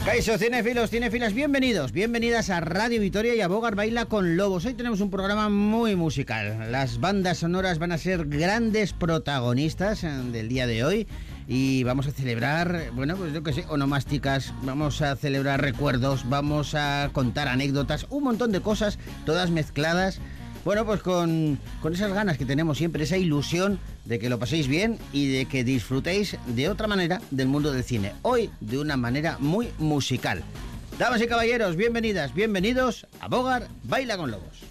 Caixo, cinéfilos, cinéfilas, bienvenidos, bienvenidas a Radio Vitoria y a Bogart Baila con Lobos. Hoy tenemos un programa muy musical. Las bandas sonoras van a ser grandes protagonistas del día de hoy y vamos a celebrar, bueno, pues yo qué sé, onomásticas, vamos a celebrar recuerdos, vamos a contar anécdotas, un montón de cosas, todas mezcladas. Bueno, pues con esas ganas que tenemos siempre, esa ilusión de que lo paséis bien y de que disfrutéis de otra manera del mundo del cine. Hoy, de una manera muy musical. Damas y caballeros, bienvenidas, bienvenidos a Bogart Baila con Lobos.